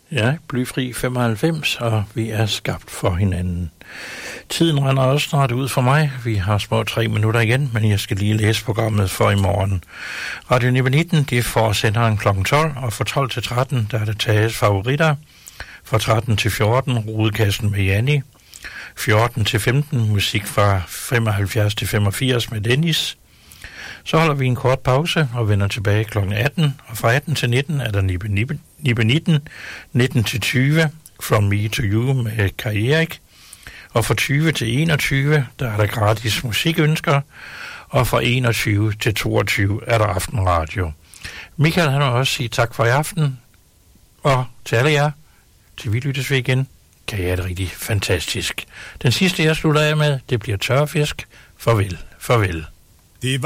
Ja, Blyfri 95, og vi er skabt for hinanden. Tiden render også snart ud for mig. Vi har små 3 minutter igen, men jeg skal lige læse programmet for i morgen. Radio 919, de får senderen kl. 12, og fra 12 til 13, der er det Tages favoritter. Fra 13 til 14, Rudekassen med Janni. 14 til 15, musik fra 75 til 85 med Dennis. Så holder vi en kort pause og vender tilbage kl. 18, og fra 18 til 19 er der Nibe 19, 19 til 20, From Me to You med Kai Erik, og fra 20 til 21, der er der gratis musikønsker, og fra 21 til 22 er der aftenradio. Michael han vil også sige tak for i aften, og til alle jer, til vi lyttes ved igen, kan I have det rigtig fantastisk. Den sidste jeg slutter af med, det bliver tørfisk. Farvel, farvel.